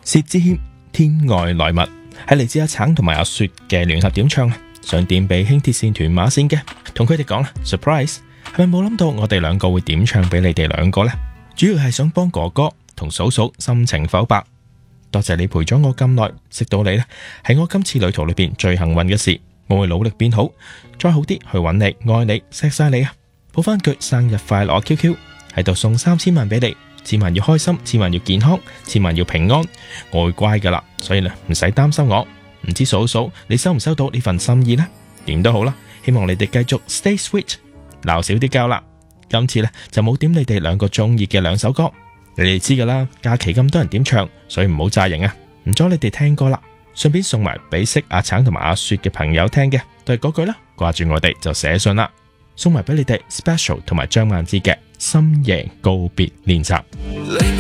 薛之謙天外來物係嚟自阿橙同埋阿雪嘅聯合點唱，想點俾輕鐵線屯馬線嘅，同佢哋講啦 surprise， 係咪冇諗到我哋兩個會點唱俾你哋兩個呢？主要係想幫哥哥同嫂嫂心情剖白，多謝你陪咗我咁耐，識到你呢係我今次旅途裏邊最幸運嘅事，我會努力變好，再好啲去揾你，愛你，錫晒你啊！補翻句生日快樂 QQ 喺度送3000萬俾你，千萬要開心，千萬要健康，千萬要平安，我會乖噶啦，所以呢唔使擔心我。唔知嫂嫂你收唔收到呢份心意呢？點都好啦，希望你哋繼續 stay sweet， 鬧少啲交啦。今次呢就冇點你哋兩個中意嘅2首歌，你哋知噶啦，假期咁多人點唱，所以唔好詐型啊！唔阻你哋聽歌啦，順便送埋俾識阿橙同埋阿雪嘅朋友聽嘅，都係嗰句啦，掛住我哋就寫信啦，送埋俾你哋 Special 同埋張曼芝嘅深夜告別練習。